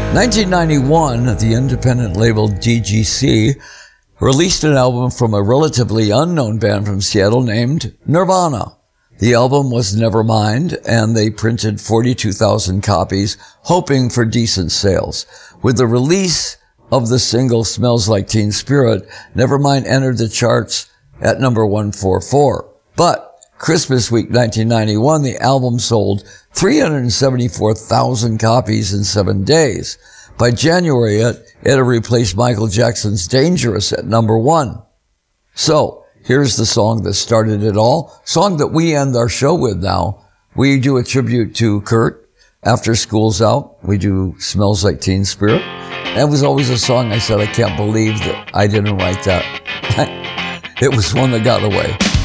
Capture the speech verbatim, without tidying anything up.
nineteen ninety-one, the independent label D G C released an album from a relatively unknown band from Seattle named Nirvana. The album was Nevermind, and they printed forty-two thousand copies, hoping for decent sales. With the release of the single Smells Like Teen Spirit, Nevermind entered the charts at number one forty-four. But Christmas week nineteen ninety-one, the album sold three hundred seventy-four thousand copies in seven days. By January, it, it had replaced Michael Jackson's Dangerous at number one. So, here's the song that started it all, song that we end our show with now. We do a tribute to Kurt. After school's out, we do Smells Like Teen Spirit. That was always a song I said, I can't believe that I didn't write that. It was one that got away.